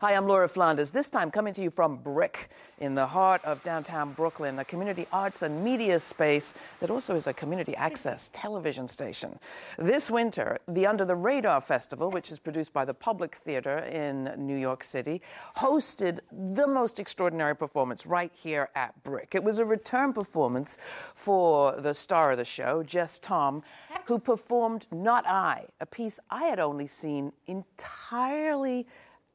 Hi, I'm Laura Flanders, this time coming to you from Brick in the heart of downtown Brooklyn, a community arts and media space that also is a community access television station. This winter, the Under the Radar Festival, which is produced by the Public Theater in New York City, hosted the most extraordinary performance right here at Brick. It was a return performance for the star of the show, Jess Tom, who performed Not I, a piece I had only seen entirely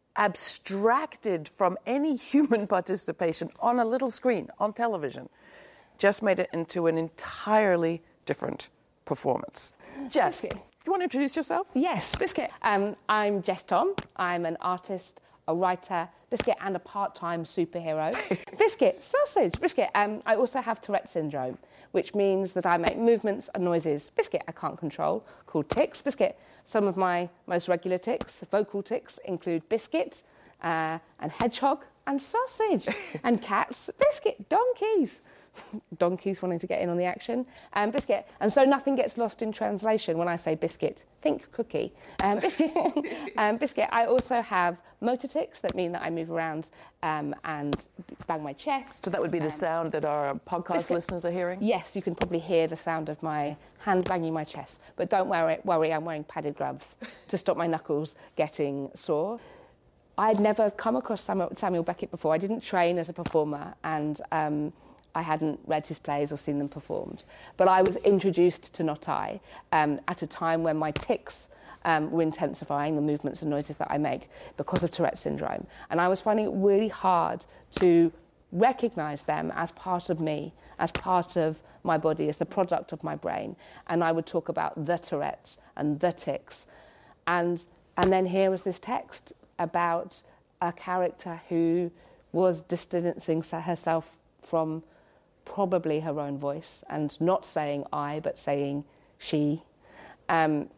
abstracted from any human participation on a little screen, on television. Jess made it into an entirely different performance. Jess, do you want to introduce yourself? Yes, Biscuit. I'm Jess Tom. I'm an artist, a writer, Biscuit, and a part-time superhero. Biscuit, sausage, Biscuit. I also have Tourette's syndrome, which means that I make movements and noises, Biscuit, I can't control, called tics, Biscuit. Some of my most regular tics, vocal tics, include biscuit and hedgehog and sausage and cats, Biscuit, donkeys. Donkeys wanting to get in on the action, Biscuit. And so nothing gets lost in translation when I say biscuit. Think cookie. Biscuit. Biscuit. I also have motor tics that mean that I move around and bang my chest. So that would be the sound that our podcast Biscuit. Listeners are hearing? Yes, you can probably hear the sound of my hand banging my chest. But don't worry, I'm wearing padded gloves to stop my knuckles getting sore. I'd never come across Samuel Beckett before. I didn't train as a performer, and I hadn't read his plays or seen them performed. But I was introduced to Not I at a time when my tics were intensifying, the movements and noises that I make because of Tourette's syndrome. And I was finding it really hard to recognise them as part of me, as part of my body, as the product of my brain. And I would talk about the Tourette's and the tics. And then here was this text about a character who was distancing herself from probably her own voice and not saying I, but saying she. And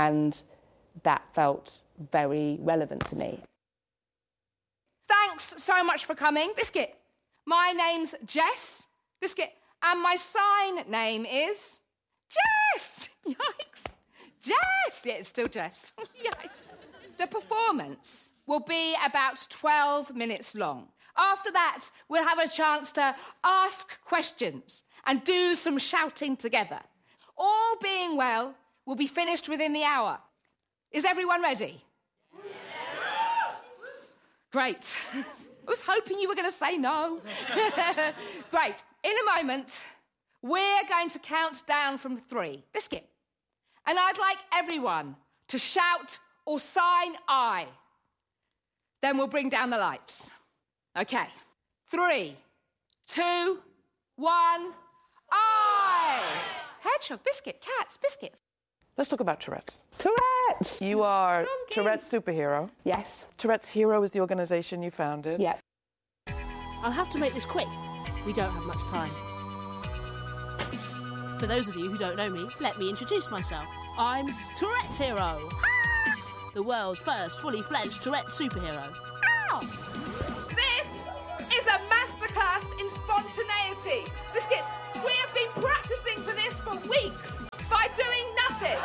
that felt very relevant to me. Thanks so much for coming, Biscuit. My name's Jess, Biscuit, and my sign name is Jess. Yikes. Jess. Yeah, it's still Jess. Yikes. The performance will be about 12 minutes long. After that, we'll have a chance to ask questions and do some shouting together. All being well, we'll be finished within the hour. Is everyone ready? Yes. Great. I was hoping you were going to say no. Great. In a moment, we're going to count down from 3. Biscuit. And I'd like everyone to shout or sign I. Then we'll bring down the lights. Okay. 3, 2, 1, I. Hedgehog, Biscuit, cats, Biscuit. Let's talk about Tourette's. Tourette's! You are Donkeys. Tourette's superhero. Yes. Tourette's Hero is the organisation you founded. Yeah. I'll have to make this quick. We don't have much time. For those of you who don't know me, let me introduce myself. I'm Tourette's Hero. The world's first fully fledged Tourette's superhero. Ow! This is a masterclass in spontaneity. Biscuit, we have been practicing for this for weeks by doing nothing.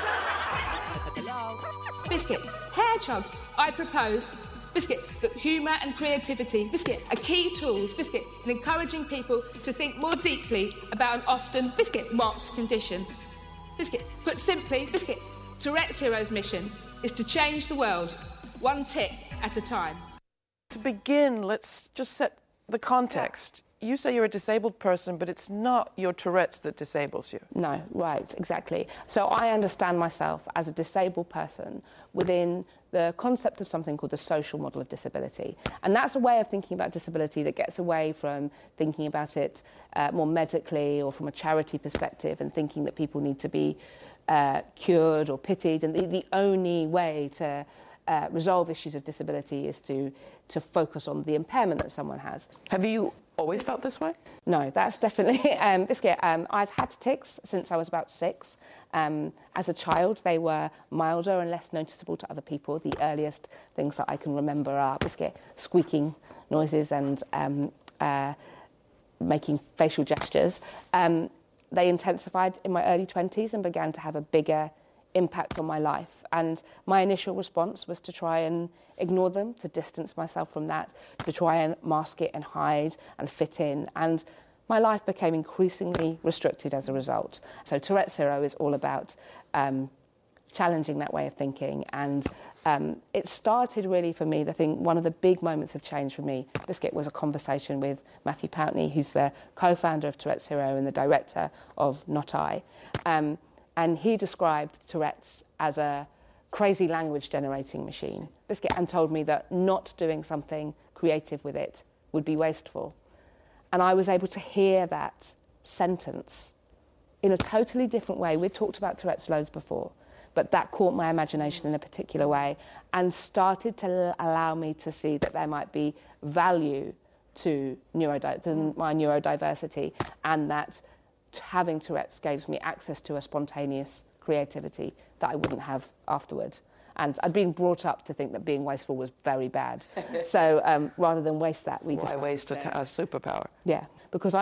Biscuit, Hedgehog, I propose, Biscuit, that humour and creativity, Biscuit, are key tools, Biscuit, in encouraging people to think more deeply about an often, Biscuit, marked condition. Biscuit, put simply, Biscuit, Tourette's Hero's mission is to change the world, one tic at a time. To begin, let's just set the context. You say you're a disabled person, but it's not your Tourette's that disables you. No, right, exactly. So I understand myself as a disabled person within the concept of something called the social model of disability. And that's a way of thinking about disability that gets away from thinking about it more medically or from a charity perspective and thinking that people need to be cured or pitied. And the only way to resolve issues of disability is to focus on the impairment that someone has. Have you always felt this way? No, that's definitely Biscuit. I've had tics since I was about 6. As a child, they were milder and less noticeable to other people. The earliest things that I can remember are Biscuit squeaking noises and making facial gestures. They intensified in my early 20s and began to have a bigger impact on my life And my initial response was to try and ignore them, to distance myself from that, to try and mask it and hide and fit in. And my life became increasingly restricted as a result. So Tourette's Zero is all about challenging that way of thinking. And it started really for me, I think one of the big moments of change for me, Biscuit, was a conversation with Matthew Pountney, who's the co-founder of Tourette's Zero and the director of Not I. And he described Tourette's as a crazy language generating machine, Biscuit, and told me that not doing something creative with it would be wasteful. And I was able to hear that sentence in a totally different way. We'd talked about Tourette's loads before, but that caught my imagination in a particular way and started to allow me to see that there might be value to my neurodiversity, and that having Tourette's gave me access to a spontaneous creativity that I wouldn't have afterwards. And I'd been brought up to think that being wasteful was very bad. So rather than waste that, Why waste a superpower? Yeah, because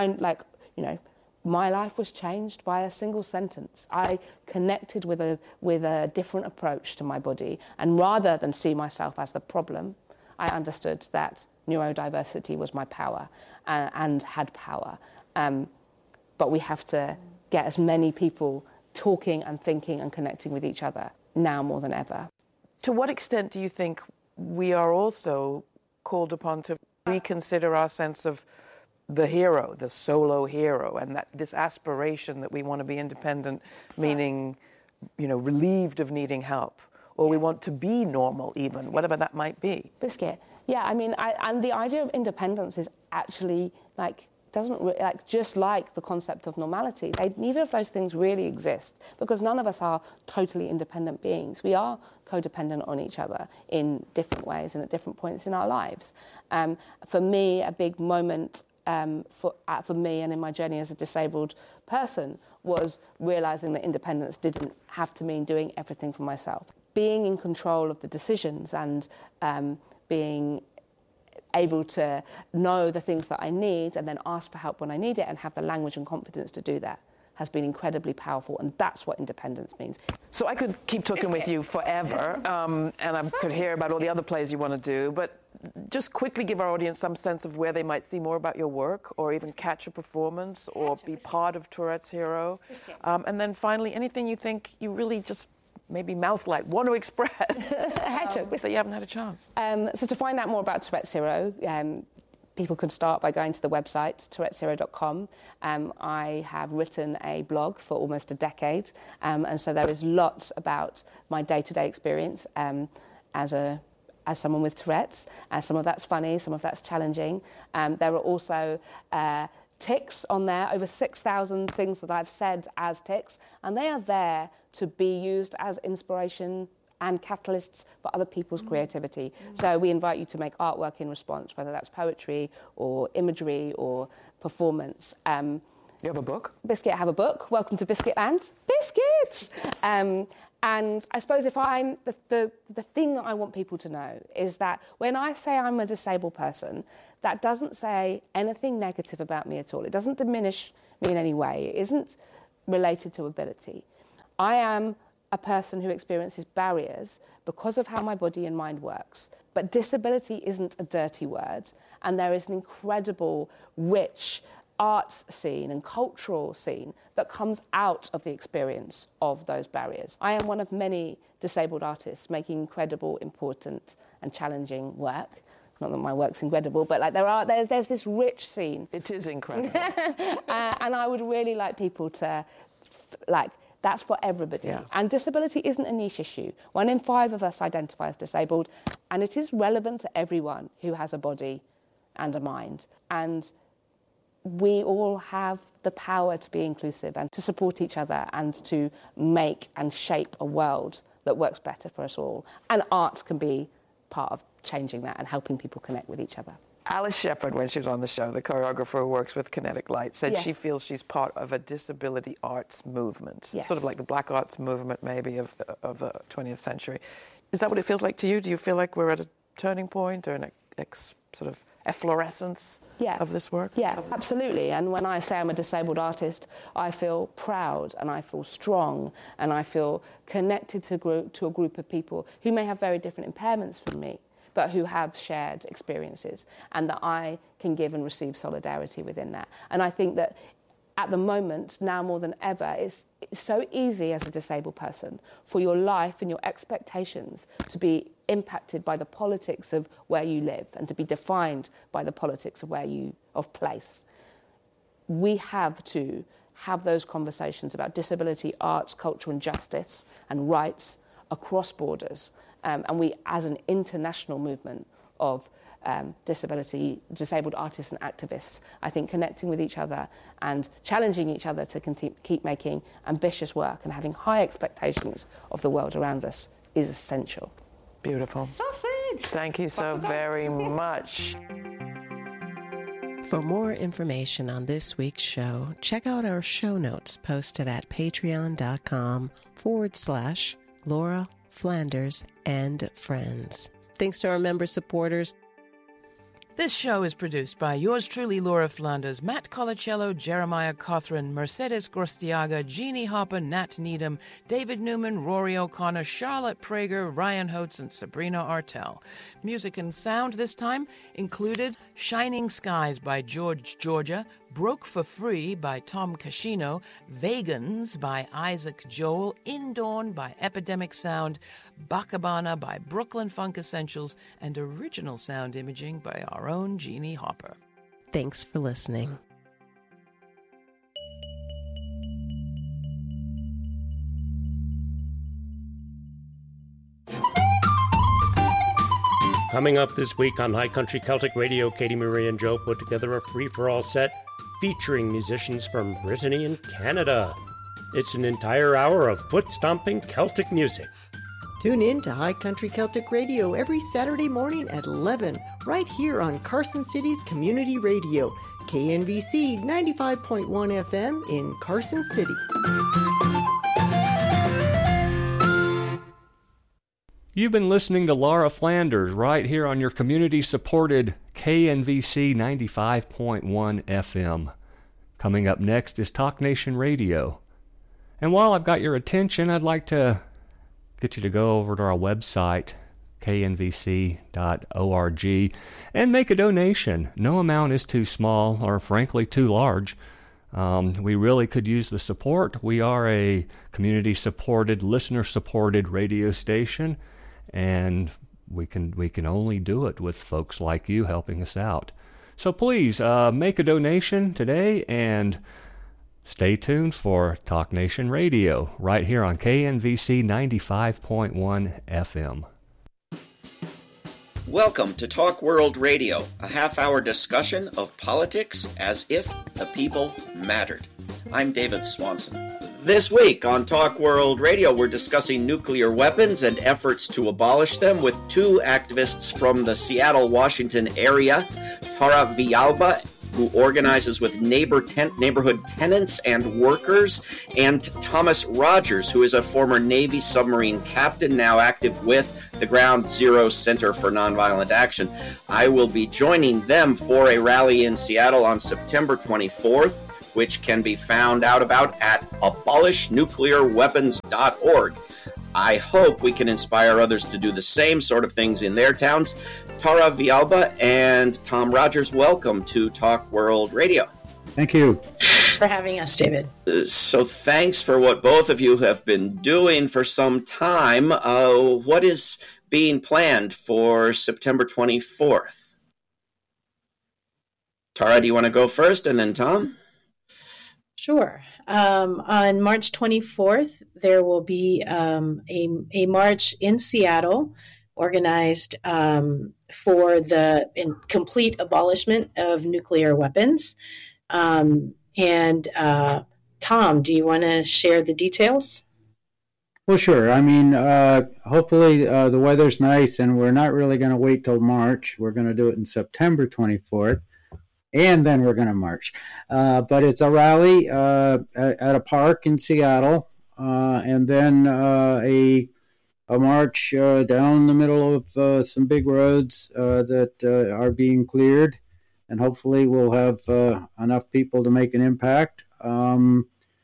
my life was changed by a single sentence. I connected with a different approach to my body, and rather than see myself as the problem, I understood that neurodiversity was my power and had power. But we have to get as many people talking and thinking and connecting with each other now more than ever. To what extent do you think we are also called upon to reconsider our sense of the hero, the solo hero, and that this aspiration that we want to be independent, meaning, relieved of needing help, or we want to be normal even, whatever that might be? Biscuit. Yeah, and the idea of independence is actually just like the concept of normality. Neither of those things really exist because none of us are totally independent beings. We are codependent on each other in different ways and at different points in our lives. For me, a big moment for me and in my journey as a disabled person was realising that independence didn't have to mean doing everything for myself. Being in control of the decisions and being able to know the things that I need and then ask for help when I need it and have the language and confidence to do that has been incredibly powerful, and that's what independence means. So I could keep talking with you forever, and I could hear about all the other plays you want to do, but just quickly give our audience some sense of where they might see more about your work or even catch a performance or be part of Tourette's Hero. And then finally, anything you think you really just maybe mouth-like want to express that you haven't had a chance. So to find out more about Tourette's Hero, people can start by going to the website, touretteshero.com. I have written a blog for almost a decade, and so there is lots about my day-to-day experience as someone with Tourette's. Some of that's funny, some of that's challenging. There are also tics on there, over 6,000 things that I've said as tics, and they are there to be used as inspiration and catalysts for other people's creativity. So we invite you to make artwork in response, whether that's poetry or imagery or performance. You have a book? Biscuit, I have a book. Welcome to Biscuitland. Biscuits! And I suppose if I'm the thing that I want people to know is that when I say I'm a disabled person, that doesn't say anything negative about me at all. It doesn't diminish me in any way. It isn't related to ability. I am a person who experiences barriers because of how my body and mind works. But disability isn't a dirty word, and there is an incredible, rich arts scene and cultural scene that comes out of the experience of those barriers. I am one of many disabled artists making incredible, important and challenging work. Not that my work's incredible, but there's this rich scene. It is incredible. And I would really like people to, that's for everybody. Yeah. And disability isn't a niche issue. 1 in 5 of us identify as disabled, and it is relevant to everyone who has a body and a mind. And we all have the power to be inclusive and to support each other and to make and shape a world that works better for us all. And art can be part of changing that and helping people connect with each other. Alice Shepherd, when she was on the show, the choreographer who works with Kinetic Light, said Yes. she feels she's part of a disability arts movement, Yes. sort of like the black arts movement maybe of the 20th century. Is that what it feels like to you? Do you feel like we're at a turning point or an sort of efflorescence of this work? Yeah, absolutely. And when I say I'm a disabled artist, I feel proud and I feel strong and I feel connected to a group of people who may have very different impairments from me, but who have shared experiences, and that I can give and receive solidarity within that. And I think that at the moment, now more than ever, it's so easy as a disabled person for your life and your expectations to be impacted by the politics of where you live and to be defined by the politics of place. We have to have those conversations about disability, arts, culture and justice and rights across borders. And we, as an international movement of disabled artists and activists, I think connecting with each other and challenging each other to keep making ambitious work and having high expectations of the world around us is essential. Beautiful. Sausage! Thank you so very much. For more information on this week's show, check out our show notes posted at patreon.com/Laura Flanders and Friends. Thanks to our member supporters. This show is produced by yours truly, Laura Flanders, Matt Colacello, Jeremiah Cothran, Mercedes Grostiaga, Jeannie Hopper, Nat Needham, David Newman, Rory O'Connor, Charlotte Prager, Ryan Holtz, and Sabrina Artel. Music and sound this time included Shining Skies by George Georgia, Broke for Free by Tom Cascino, Vegans by Isaac Joel, Indawn by Epidemic Sound, Bacabana by Brooklyn Funk Essentials, and original sound imaging by our own Jeannie Hopper. Thanks for listening. Coming up this week on High Country Celtic Radio, Katie Marie and Joe put together a free-for-all set featuring musicians from Brittany and Canada. It's an entire hour of foot-stomping Celtic music. Tune in to High Country Celtic Radio every Saturday morning at 11, right here on Carson City's Community Radio, KNVC 95.1 FM in Carson City. You've been listening to Laura Flanders right here on your community-supported KNVC 95.1 FM. Coming up next is Talk Nation Radio. And while I've got your attention, I'd like to get you to go over to our website, knvc.org, and make a donation. No amount is too small or, frankly, too large. We really could use the support. We are a community-supported, listener-supported radio station, and we can only do it with folks like you helping us out. So please make a donation today and stay tuned for Talk Nation Radio right here on KNVC 95.1 FM. Welcome to Talk World Radio, a half-hour discussion of politics as if the people mattered. I'm David Swanson. This week on Talk World Radio, we're discussing nuclear weapons and efforts to abolish them with two activists from the Seattle, Washington area, Tara Villalba, who organizes with neighborhood tenants and workers, and Thomas Rogers, who is a former Navy submarine captain, now active with the Ground Zero Center for Nonviolent Action. I will be joining them for a rally in Seattle on September 24th, which can be found out about at abolishnuclearweapons.org. I hope we can inspire others to do the same sort of things in their towns. Tara Villalba and Tom Rogers, welcome to Talk World Radio. Thank you. Thanks for having us, David. So thanks for what both of you have been doing for some time. What is being planned for September 24th? Tara, do you want to go first, and then Tom? Sure. On March 24th, there will be a march in Seattle organized for the complete abolishment of nuclear weapons. Tom, do you want to share the details? Well, sure. I mean, hopefully the weather's nice, and we're not really going to wait till March. We're going to do it in September 24th. And then we're going to march. But it's a rally at a park in Seattle, and then a a march down the middle of some big roads that are being cleared, and hopefully we'll have enough people to make an impact. And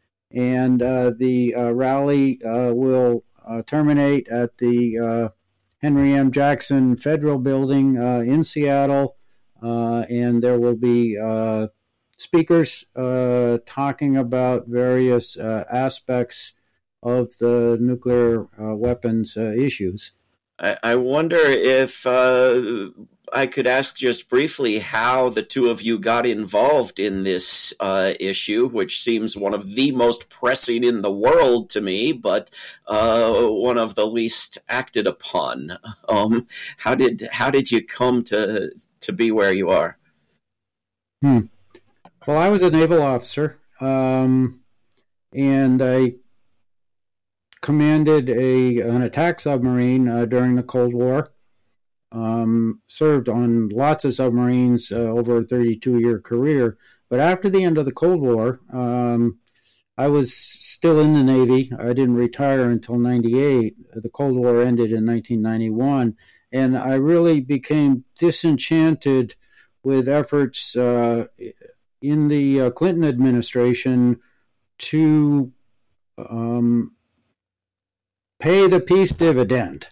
the rally will terminate at the Henry M. Jackson Federal Building in Seattle, and there will be speakers talking about various aspects of the nuclear weapons issues. I wonder if I could ask just briefly how the two of you got involved in this issue, which seems one of the most pressing in the world to me, but one of the least acted upon. How did you come to be where you are? Well, I was a naval officer, and I commanded an attack submarine during the Cold War. Served on lots of submarines over a 32-year career. But after the end of the Cold War, I was still in the Navy. I didn't retire until 98. The Cold War ended in 1991. And I really became disenchanted with efforts in the Clinton administration to pay the peace dividend.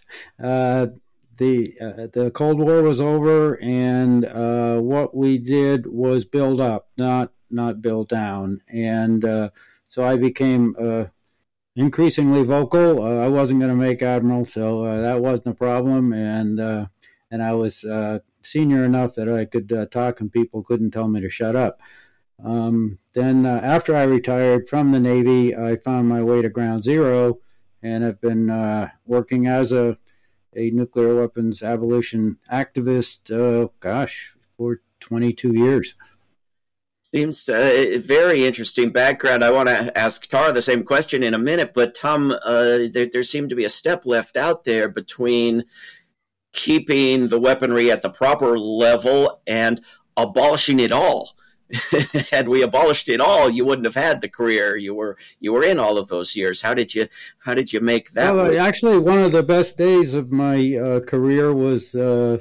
The Cold War was over, and what we did was build up, not build down. And so I became increasingly vocal. I wasn't going to make admiral, so that wasn't a problem. And I was senior enough that I could talk, and people couldn't tell me to shut up. Then after I retired from the Navy, I found my way to Ground Zero, and have been working as a nuclear weapons abolition activist, for 22 years. Seems a very interesting background. I want to ask Tara the same question in a minute, but Tom, there seemed to be a step left out there between keeping the weaponry at the proper level and abolishing it all. Had we abolished it all, you wouldn't have had the career you were in all of those years. How did you make that? Well, actually, one of the best days of my career was in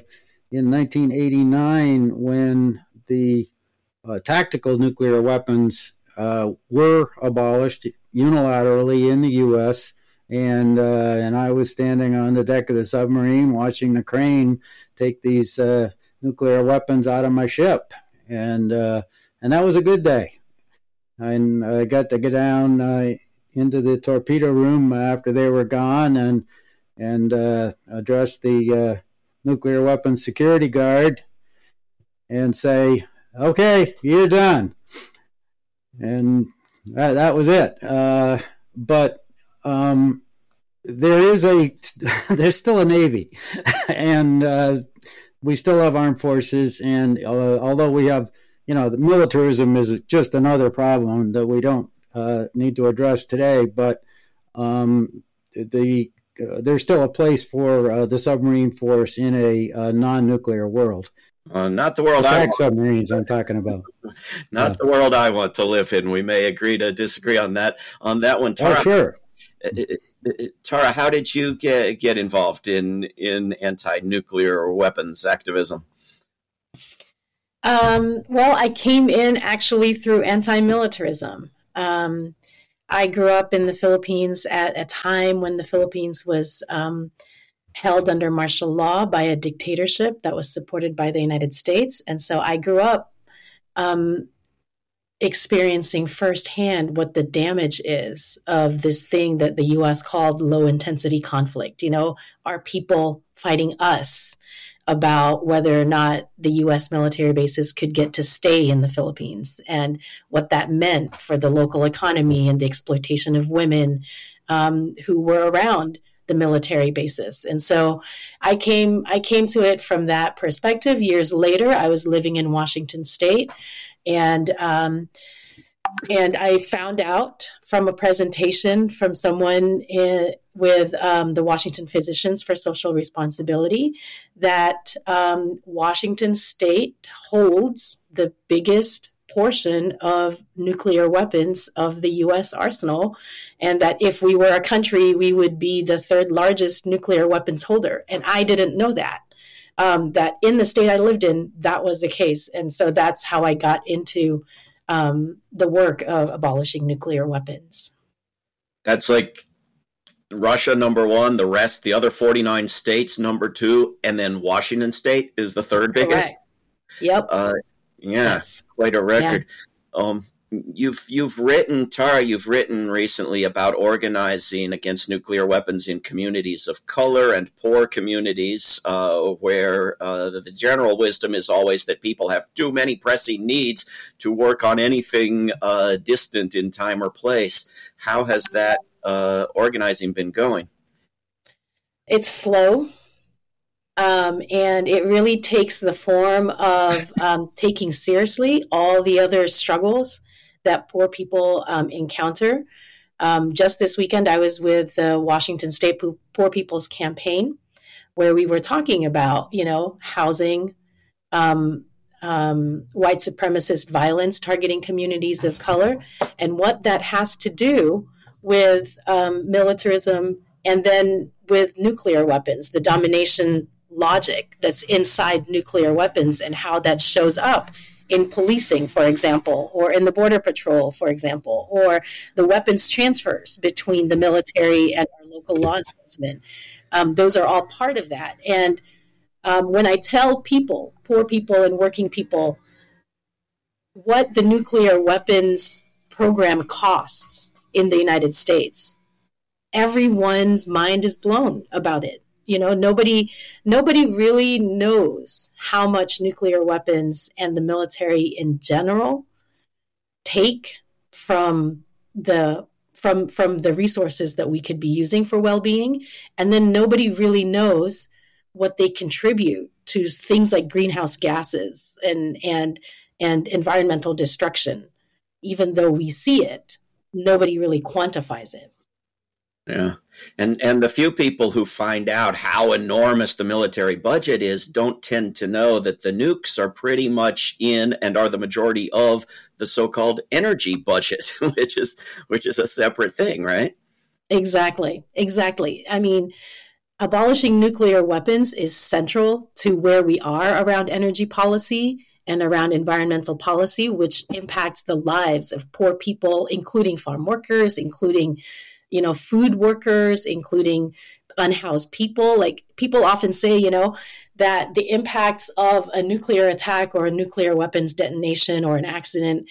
1989 when the tactical nuclear weapons were abolished unilaterally in the U.S. And I was standing on the deck of the submarine watching the crane take these nuclear weapons out of my ship. And that was a good day. And I got to go down into the torpedo room after they were gone and address the nuclear weapons security guard and say, "Okay, you're done." And that was it. But there's still a Navy, and we still have armed forces, and although we have, the militarism is just another problem that we don't need to address today, but there's still a place for the submarine force in a non-nuclear world. Not the world I want. Submarines I'm talking about. Not the world I want to live in. We may agree to disagree on that one. Tara, oh, sure. Tara, how did you get involved in anti-nuclear weapons activism? Well, I came in actually through anti-militarism. I grew up in the Philippines at a time when the Philippines was held under martial law by a dictatorship that was supported by the United States. And so I grew up experiencing firsthand what the damage is of this thing that the U.S. called low-intensity conflict. Are people fighting us about whether or not the U.S. military bases could get to stay in the Philippines, and what that meant for the local economy and the exploitation of women who were around the military bases. And so I came to it from that perspective. Years later, I was living in Washington State, and I found out from a presentation from someone with the Washington Physicians for Social Responsibility that Washington State holds the biggest portion of nuclear weapons of the U.S. arsenal, and that if we were a country, we would be the third largest nuclear weapons holder. And I didn't know that. That in the state I lived in, that was the case. And so that's how I got into the work of abolishing nuclear weapons. That's like Russia, number one, the rest, the other 49 states, number two, and then Washington State is the third biggest. Correct. Yep. That's quite a record. Yeah. You've written, Tara, you've written recently about organizing against nuclear weapons in communities of color and poor communities, where the general wisdom is always that people have too many pressing needs to work on anything distant in time or place. How has that organizing been going? It's slow. And it really takes the form of taking seriously all the other struggles that poor people encounter. Just this weekend, I was with the Washington State Poor People's Campaign, where we were talking about, housing, white supremacist violence targeting communities of color, and what that has to do with militarism, and then with nuclear weapons, the domination logic that's inside nuclear weapons, and how that shows up in policing, for example, or in the Border Patrol, for example, or the weapons transfers between the military and our local law enforcement. Those are all part of that. And when I tell people, poor people and working people, what the nuclear weapons program costs in the United States, everyone's mind is blown about it. Nobody really knows how much nuclear weapons and the military in general take from the resources that we could be using for well-being, and then nobody really knows what they contribute to things like greenhouse gases and environmental destruction. Even though we see it, nobody really quantifies it. Yeah. And the few people who find out how enormous the military budget is don't tend to know that the nukes are pretty much in and are the majority of the so-called energy budget, which is a separate thing, right? Exactly. I mean, abolishing nuclear weapons is central to where we are around energy policy and around environmental policy, which impacts the lives of poor people, including farm workers, including food workers, including unhoused people. Like, people often say, that the impacts of a nuclear attack or a nuclear weapons detonation or an accident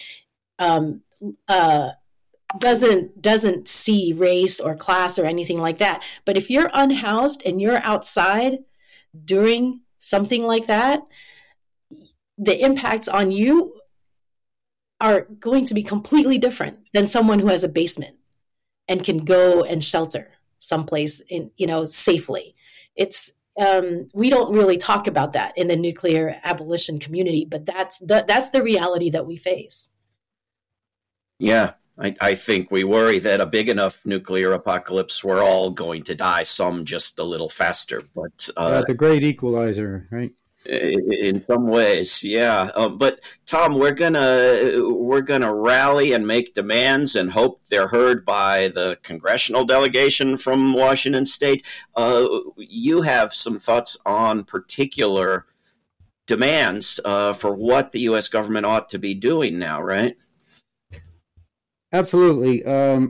doesn't see race or class or anything like that. But if you're unhoused and you're outside during something like that, the impacts on you are going to be completely different than someone who has a basement and can go and shelter someplace safely. It's we don't really talk about that in the nuclear abolition community, but that's the reality that we face. Yeah, I think we worry that a big enough nuclear apocalypse, we're all going to die, some just a little faster. But the great equalizer, right? In some ways, yeah. But Tom, we're gonna rally and make demands and hope they're heard by the congressional delegation from Washington State. You have some thoughts on particular demands for what the U.S. government ought to be doing now, right? Absolutely.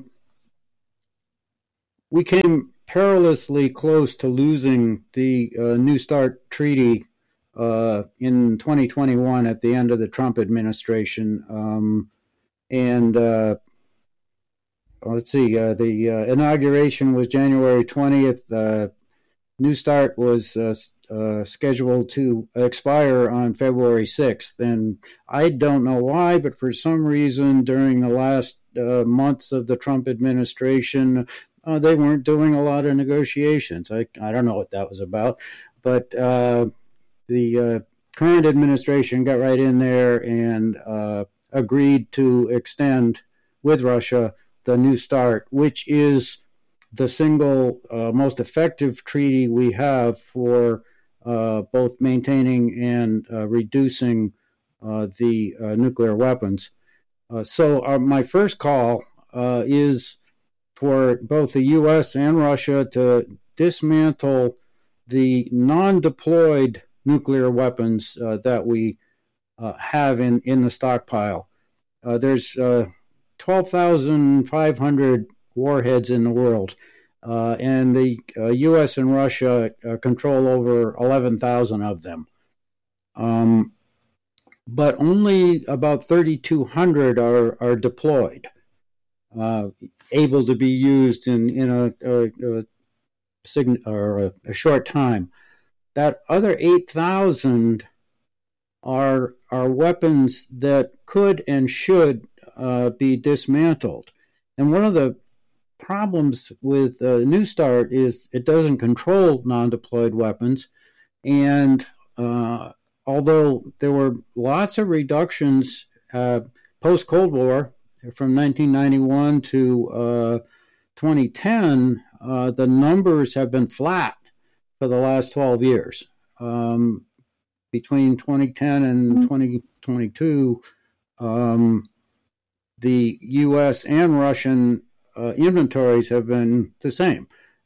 We came perilously close to losing the New START treaty in 2021 at the end of the Trump administration. Let's see, the inauguration was January 20th. New START was scheduled to expire on February 6th. And I don't know why, but for some reason during the last months of the Trump administration, they weren't doing a lot of negotiations. I don't know what that was about, but the current administration got right in there and agreed to extend with Russia the New START, which is the single most effective treaty we have for both maintaining and reducing the nuclear weapons. So my first call is for both the U.S. and Russia to dismantle the non-deployed nuclear weapons that we have in the stockpile. There's 12,500 warheads in the world, and the U.S. and Russia control over 11,000 of them. But only about 3,200 are deployed, able to be used in a short time. That other 8,000 are weapons that could and should be dismantled. And one of the problems with New START is it doesn't control non-deployed weapons, and although there were lots of reductions post-Cold War, from 1991 to 2010, the numbers have been flat for the last 12 years. Between 2010 and 2022, the U.S. and Russian inventories have been the same.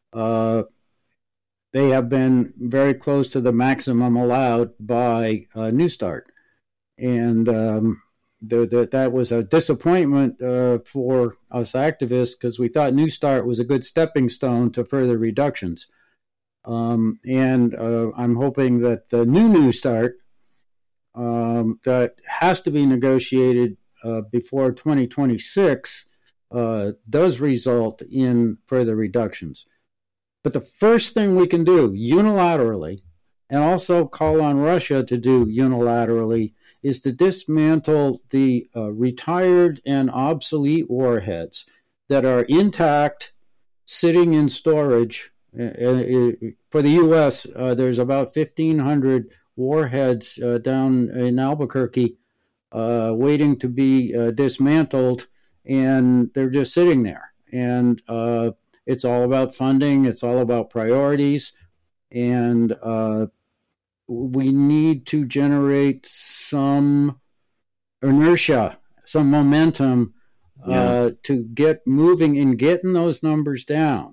They have been very close to the maximum allowed by New START. And that was a disappointment for us activists because we thought New START was a good stepping stone to further reductions. And I'm hoping that the New START that has to be negotiated before 2026 does result in further reductions. But the first thing we can do unilaterally, and also call on Russia to do unilaterally, is to dismantle the retired and obsolete warheads that are intact, sitting in storage. For the U.S., there's about 1,500 warheads down in Albuquerque waiting to be dismantled, and they're just sitting there. And it's all about funding. It's all about priorities. And we need to generate some inertia, some momentum to get moving and getting those numbers down.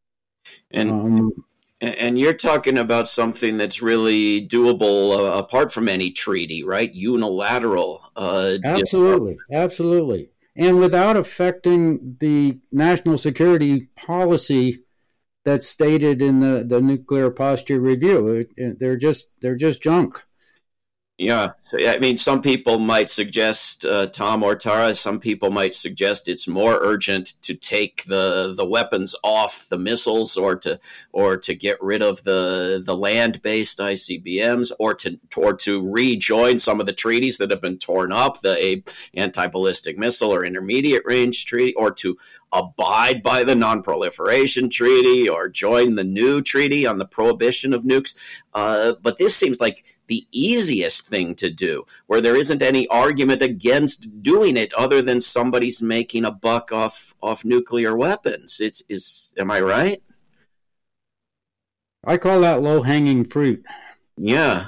And you're talking about something that's really doable apart from any treaty, right? Unilateral. Absolutely. And without affecting the national security policy that's stated in the Nuclear Posture Review. They're just junk. Yeah. So, I mean, some people might suggest, Tom or Tara, some people might suggest it's more urgent to take the weapons off the missiles or to get rid of the land-based ICBMs or to rejoin some of the treaties that have been torn up, the anti-ballistic missile or intermediate range treaty, or to abide by the non-proliferation treaty or join the new treaty on the prohibition of nukes. But this seems like the easiest thing to do, where there isn't any argument against doing it other than somebody's making a buck off nuclear weapons. Am I right? I call that low-hanging fruit. Yeah.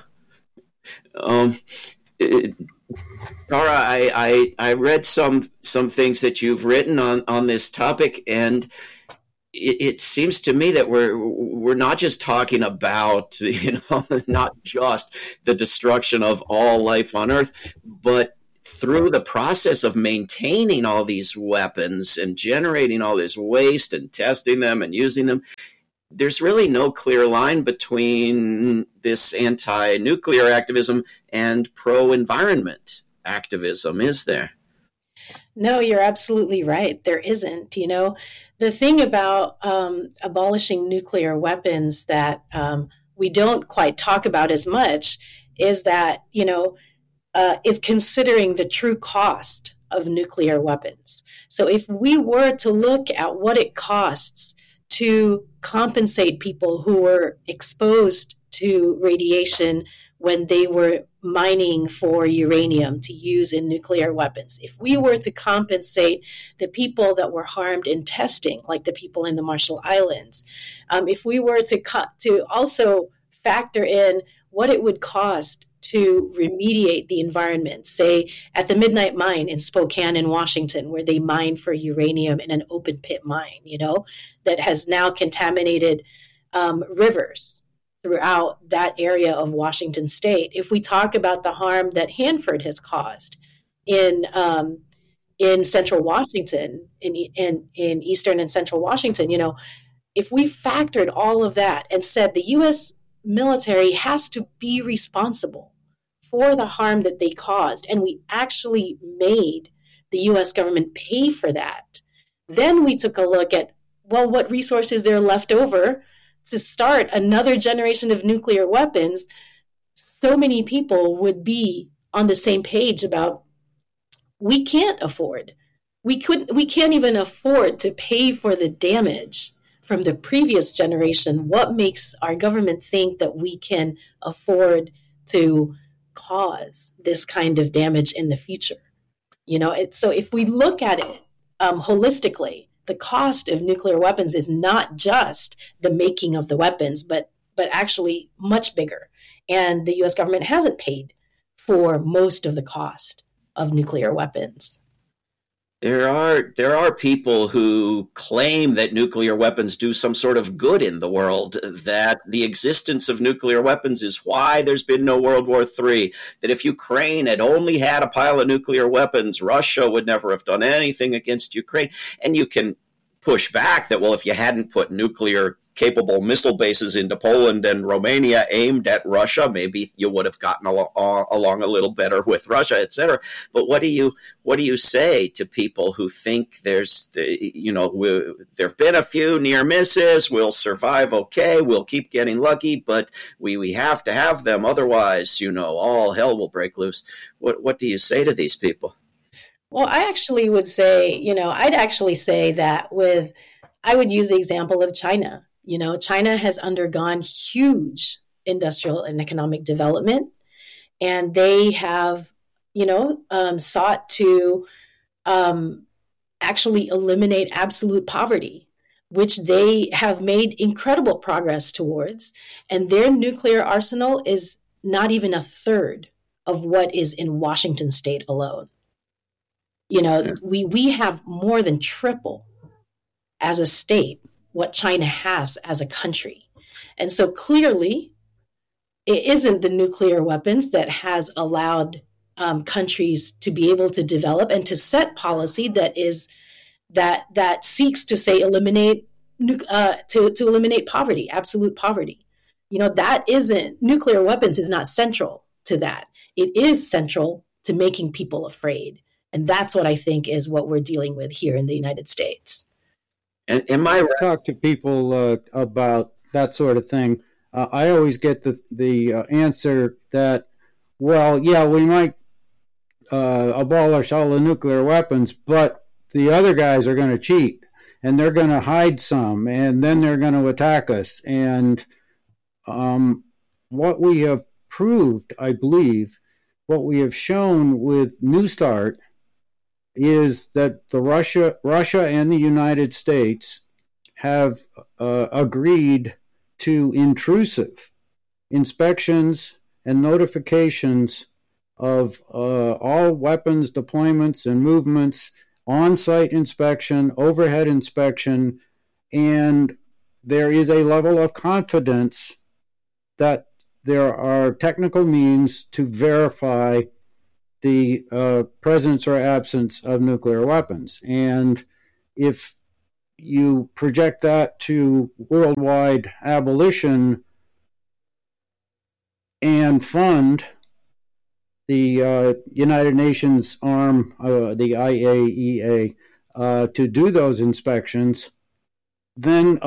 Tara, I read some things that you've written on this topic, and it seems to me that we're not just talking about, not just the destruction of all life on Earth, but through the process of maintaining all these weapons and generating all this waste and testing them and using them, there's really no clear line between this anti-nuclear activism and pro-environment activism, is there? No, you're absolutely right. There isn't. The thing about abolishing nuclear weapons that we don't quite talk about as much is that, is considering the true cost of nuclear weapons. So if we were to look at what it costs to compensate people who were exposed to radiation when they were mining for uranium to use in nuclear weapons. If we were to compensate the people that were harmed in testing, like the people in the Marshall Islands, if we were to also factor in what it would cost to remediate the environment, say at the Midnight Mine in Spokane in Washington, where they mine for uranium in an open pit mine, that has now contaminated rivers throughout that area of Washington state. If we talk about the harm that Hanford has caused in central Washington, in eastern and central Washington, if we factored all of that and said the U.S. military has to be responsible for the harm that they caused, and we actually made the U.S. government pay for that, then we took a look at, well, what resources there left over to start another generation of nuclear weapons. So many people would be on the same page about, we can't even afford to pay for the damage from the previous generation. What makes our government think that we can afford to cause this kind of damage in the future? So if we look at it holistically, the cost of nuclear weapons is not just the making of the weapons, but actually much bigger. And the U.S. government hasn't paid for most of the cost of nuclear weapons. There are people who claim that nuclear weapons do some sort of good in the world, that the existence of nuclear weapons is why there's been no World War III, that if Ukraine had only had a pile of nuclear weapons, Russia would never have done anything against Ukraine. And you can push back that, well, if you hadn't put nuclear capable missile bases into Poland and Romania aimed at Russia, maybe you would have gotten along a little better with Russia, et cetera. But what do you say to people who think there have been a few near misses, we'll survive okay, we'll keep getting lucky, but we have to have them, otherwise, all hell will break loose. What do you say to these people? Well, I actually would say, I'd actually say that I would use the example of China. China has undergone huge industrial and economic development, and they have, sought to actually eliminate absolute poverty, which they have made incredible progress towards. And their nuclear arsenal is not even a third of what is in Washington state alone. We have more than triple as a state what China has as a country. And so clearly, it isn't the nuclear weapons that has allowed countries to be able to develop and to set policy that seeks to say eliminate poverty, absolute poverty. That isn't, nuclear weapons is not central to that. It is central to making people afraid. And that's what I think is what we're dealing with here in the United States. And am I right? Talk to people about that sort of thing. I always get the answer that, well, yeah, we might abolish all the nuclear weapons, but the other guys are going to cheat, and they're going to hide some, and then they're going to attack us. And what we have proved, I believe, what we have shown with New START is that the Russia and the United States have agreed to intrusive inspections and notifications of all weapons deployments and movements, on-site inspection, overhead inspection, and there is a level of confidence that there are technical means to verify the presence or absence of nuclear weapons. And if you project that to worldwide abolition and fund the United Nations arm, the IAEA, to do those inspections, then,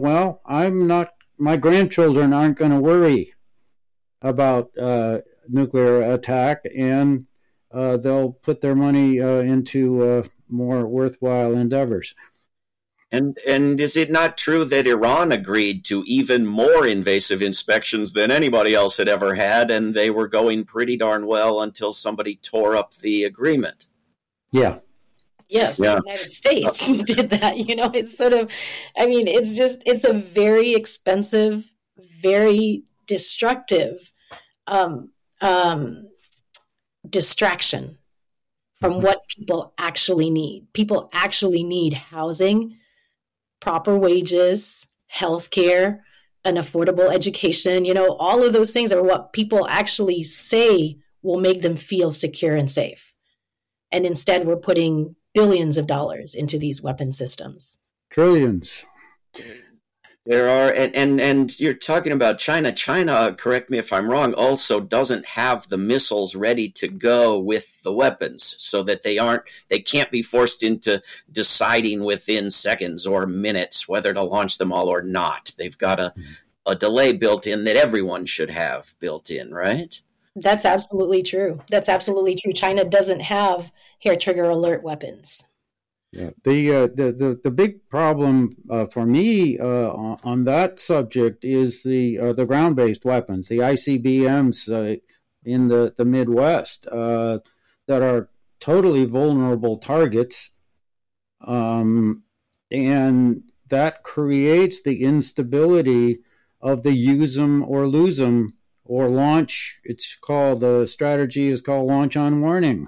my grandchildren aren't going to worry about nuclear attack, and they'll put their money into more worthwhile endeavors. And is it not true that Iran agreed to even more invasive inspections than anybody else had ever had, and they were going pretty darn well until somebody tore up the agreement? Yeah. Yes, yeah. The United States did that. It's sort of, it's a very expensive, very destructive distraction from what people actually need. People actually need housing, proper wages, healthcare, an affordable education. You know, all of those things are what people actually say will make them feel secure and safe. And instead, we're putting billions of dollars into these weapon systems. Trillions. There are, and you're talking about China. China, correct me if I'm wrong, also doesn't have the missiles ready to go with the weapons, so that they can't be forced into deciding within seconds or minutes whether to launch them all or not. They've got a delay built in that everyone should have built in, right? That's absolutely true. That's absolutely true. China doesn't have hair trigger alert weapons. Yeah, the big problem for me on that subject is the ground based weapons, the ICBMs in the Midwest that are totally vulnerable targets, and that creates the instability of the use 'em or lose 'em or launch. It's called, the strategy is called launch on warning.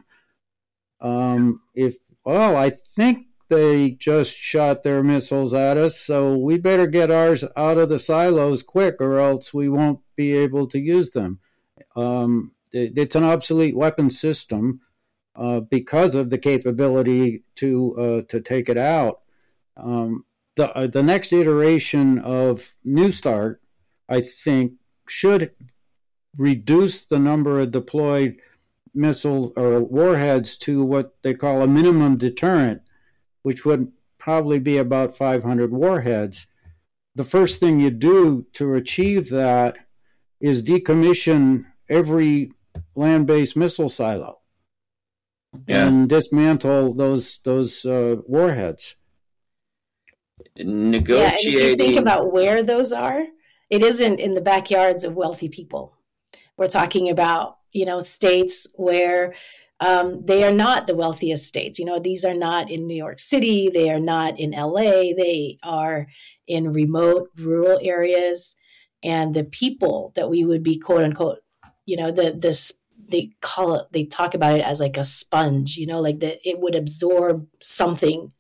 I think they just shot their missiles at us, so we better get ours out of the silos quick, or else we won't be able to use them. It's an obsolete weapon system because of the capability to take it out. The next iteration of New START, I think, should reduce the number of deployed missiles or warheads to what they call a minimum deterrent, which would probably be about 500 warheads. The first thing you do to achieve that is decommission every land-based missile silo and dismantle those warheads. Negotiating. Yeah, and if you think about where those are, it isn't in the backyards of wealthy people. We're talking about, states where they are not the wealthiest states. These are not in New York City. They are not in LA. They are in remote rural areas. And the people that we would be, quote unquote, they talk about it as like a sponge, like that it would absorb something,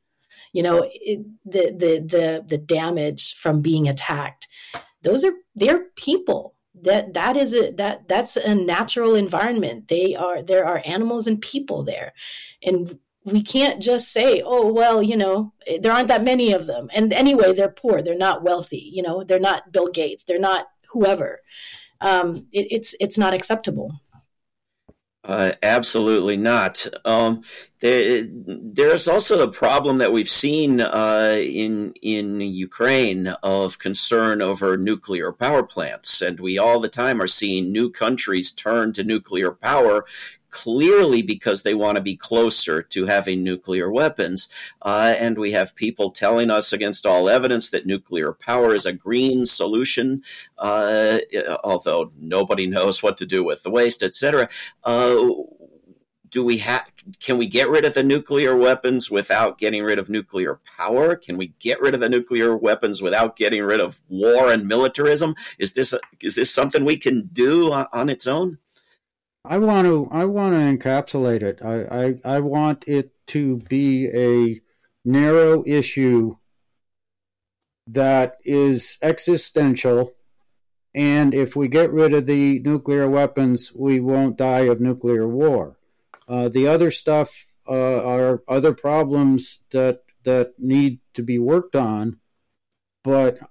the damage from being attacked. They're people. That's a natural environment. There are animals and people there. And we can't just say, oh, well, there aren't that many of them. And anyway, they're poor. They're not wealthy. They're not Bill Gates. They're not whoever. It's not acceptable. Absolutely not. There's also the problem that we've seen in Ukraine of concern over nuclear power plants, and we all the time are seeing new countries turn to nuclear power, clearly because they want to be closer to having nuclear weapons. And we have people telling us against all evidence that nuclear power is a green solution, although nobody knows what to do with the waste, etc. Can we get rid of the nuclear weapons without getting rid of nuclear power? Can we get rid of the nuclear weapons without getting rid of war and militarism? Is this something we can do on its own? I want to encapsulate it. I want it to be a narrow issue that is existential, and if we get rid of the nuclear weapons, we won't die of nuclear war. The other stuff are other problems that need to be worked on, but